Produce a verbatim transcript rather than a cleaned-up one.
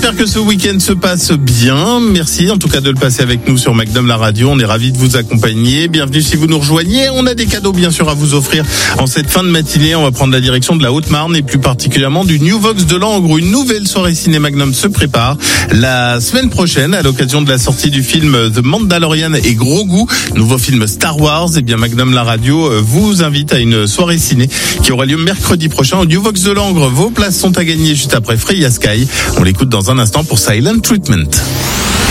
j'espère que ce week-end se passe bien. Merci en tout cas de le passer avec nous sur Magnum la radio. On est ravis de vous accompagner. Bienvenue si vous nous rejoignez. On a des cadeaux bien sûr à vous offrir en cette fin de matinée. On va prendre la direction de la Haute-Marne et plus particulièrement du New Vox de Langres où une nouvelle soirée ciné Magnum se prépare. La semaine prochaine, à l'occasion de la sortie du film The Mandalorian et Gros Goût, nouveau film Star Wars, et bien Magnum la radio vous invite à une soirée ciné qui aura lieu mercredi prochain au New Vox de Langres. Vos places sont à gagner juste après Freya Sky. On l'écoute dans un instant pour Silent Treatment.